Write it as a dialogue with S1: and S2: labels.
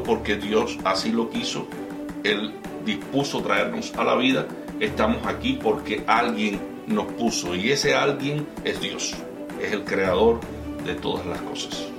S1: porque Dios así lo quiso. Él dispuso traernos a la vida. Estamos aquí porque alguien nos puso, y ese alguien es Dios, es el creador de todas las cosas.